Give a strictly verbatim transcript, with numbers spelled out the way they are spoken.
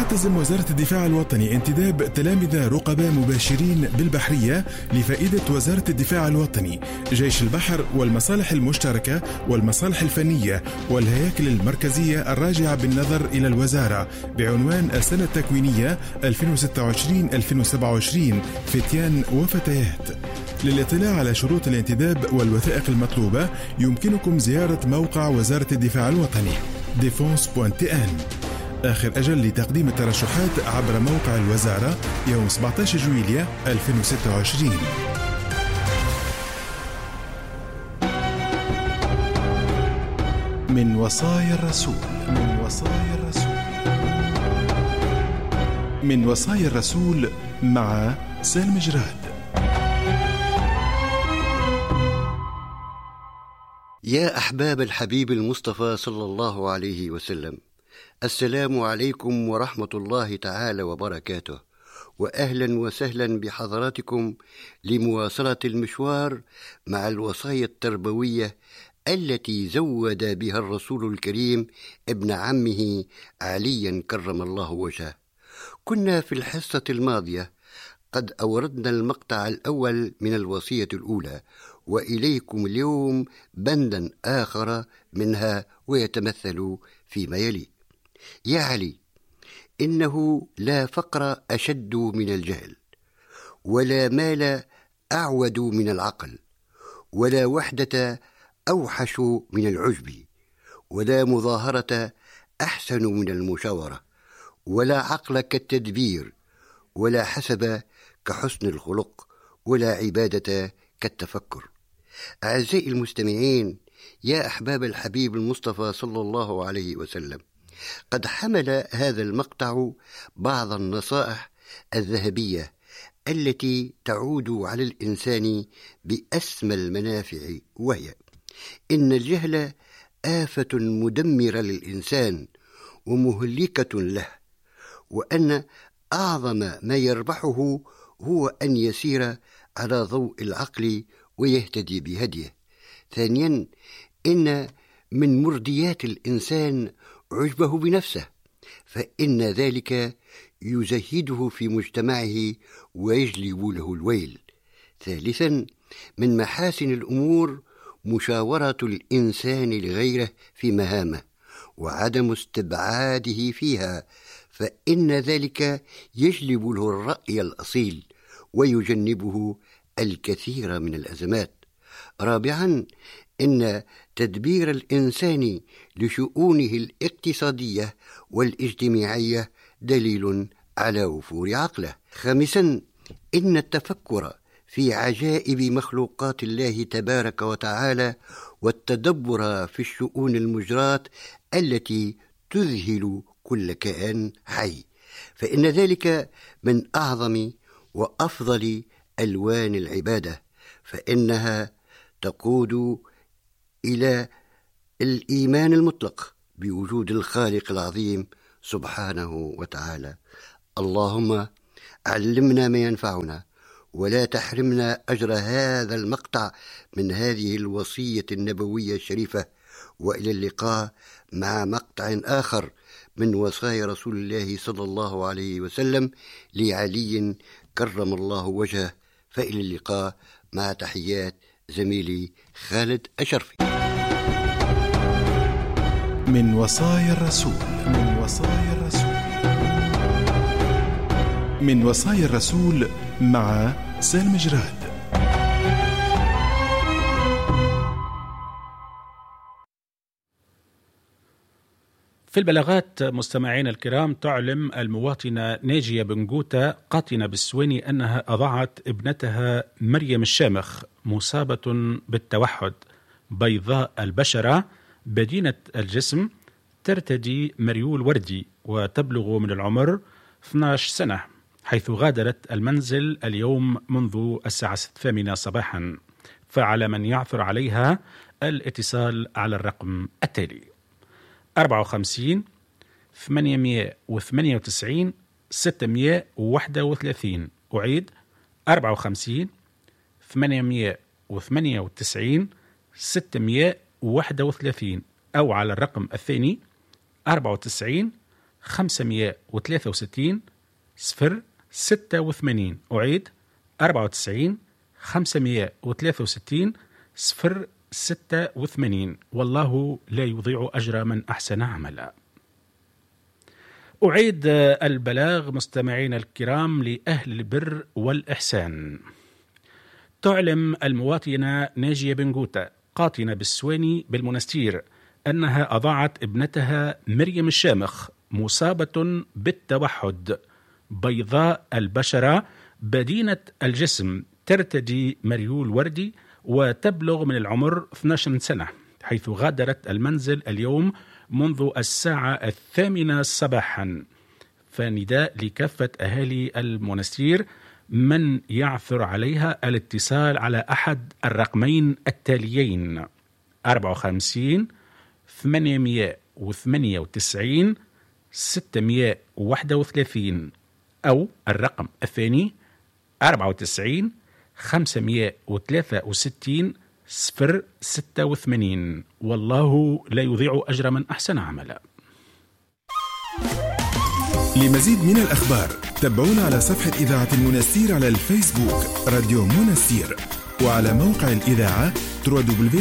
تعتزم وزارة الدفاع الوطني انتداب تلامذة رقباء مباشرين بالبحرية لفائدة وزارة الدفاع الوطني، جيش البحر والمصالح المشتركة والمصالح الفنية والهياكل المركزية الراجعة بالنظر إلى الوزارة بعنوان السنة التكوينية ألفين وستة وعشرين ألفين وسبعة وعشرين فتيان وفتيات. للاطلاع على شروط الانتداب والوثائق المطلوبة يمكنكم زيارة موقع وزارة الدفاع الوطني ديفونس دوت تي إن. آخر أجل لتقديم الترشحات عبر موقع الوزارة يوم سبعة عشر جويلية ألفين وستة وعشرين. من وصايا الرسول من وصايا الرسول من وصايا الرسول مع سالم جراد. يا أحباب الحبيب المصطفى صلى الله عليه وسلم، السلام عليكم ورحمة الله تعالى وبركاته، وأهلا وسهلا بحضراتكم لمواصلة المشوار مع الوصايا التربوية التي زود بها الرسول الكريم ابن عمه عليا كرم الله وجهه. كنا في الحصة الماضية قد أوردنا المقطع الأول من الوصية الأولى، وإليكم اليوم بندا آخر منها ويتمثل فيما يلي. يا علي، إنه لا فقر أشد من الجهل، ولا مال أعود من العقل، ولا وحدة أوحش من العجب، ولا مظاهرة أحسن من المشاورة، ولا عقل كالتدبير، ولا حسب كحسن الخلق، ولا عبادة كالتفكر. أعزائي المستمعين، يا أحباب الحبيب المصطفى صلى الله عليه وسلم، قد حمل هذا المقطع بعض النصائح الذهبية التي تعود على الإنسان بأسمى المنافع، وهي إن الجهل آفة مدمرة للإنسان ومهلكة له، وأن أعظم ما يربحه هو أن يسير على ضوء العقل ويهتدي بهديه. ثانيا، إن من مرديات الإنسان عجبه بنفسه، فإن ذلك يزهده في مجتمعه ويجلب له الويل. ثالثا، من محاسن الأمور مشاورة الإنسان لغيره في مهامه وعدم استبعاده فيها، فإن ذلك يجلب له الرأي الأصيل ويجنبه الكثير من الأزمات. رابعا، إن تدبير الإنسان لشؤونه الاقتصادية والاجتماعية دليل على وفور عقله. خامسا، إن التفكر في عجائب مخلوقات الله تبارك وتعالى والتدبر في الشؤون المجراة التي تذهل كل كائن حي، فإن ذلك من أعظم وأفضل ألوان العبادة، فإنها تقود إلى الإيمان المطلق بوجود الخالق العظيم سبحانه وتعالى. اللهم علمنا ما ينفعنا، ولا تحرمنا أجر هذا المقطع من هذه الوصية النبوية الشريفة. وإلى اللقاء مع مقطع آخر من وصايا رسول الله صلى الله عليه وسلم لعلي كرم الله وجهه. فإلى اللقاء مع تحيات زميلي خالد أشرفي. من وصايا الرسول من وصايا الرسول من وصايا الرسول مع سالم جراد. في البلاغات مستمعين الكرام، تعلم المواطنة ناجية بنقوتة قاطنة بالسويني أنها أضاعت ابنتها مريم الشامخ مصابة بالتوحد، بيضاء البشرة بدينة الجسم، ترتدي مريول وردي، وتبلغ من العمر اثنتي عشرة سنة، حيث غادرت المنزل اليوم منذ الساعة الثامنة صباحا. فعلى من يعثر عليها الاتصال على الرقم التالي: أربعة وخمسين ثمانمائة وثمانية وتسعين ستمائة وواحد وثلاثين. أعيد: أربعة وخمسين ثمانمائة وثمانية وتسعين ستمائة وواحد وثلاثين، أو على الرقم الثاني أربعة وتسعين خمسمائة وثلاثة وستين صفر ستة وثمانين. أعيد أربعة وتسعين خمسمائة وثلاثة وستين صفر ستة وثمانين. والله لا يضيع أجر من أحسن عملا. أعيد البلاغ مستمعين الكرام لأهل البر والإحسان. تعلم المواطنة ناجية بنغوتا قاطنة بالسواني بالمنستير أنها أضاعت ابنتها مريم الشامخ مصابة بالتوحد، بيضاء البشرة، بدينة الجسم، ترتدي مريول وردي، وتبلغ من العمر اثنتي عشرة سنة، حيث غادرت المنزل اليوم منذ الساعة الثامنة صباحا. فنداء لكافة أهالي المنستير من يعثر عليها الاتصال على أحد الرقمين التاليين: أربعة وخمسين ثمانمائة وثمانية وتسعين ستمائة وواحد وثلاثين، أو الرقم الثاني أربعة وتسعين خمسمائة وثلاثة وستين صفر ستة وثمانين. والله لا يضيع أجر من أحسن عملا. لمزيد من الأخبار تابعونا على صفحة إذاعة المنستير على الفيسبوك راديو منستير، وعلى موقع الإذاعة دبليو دبليو دبليو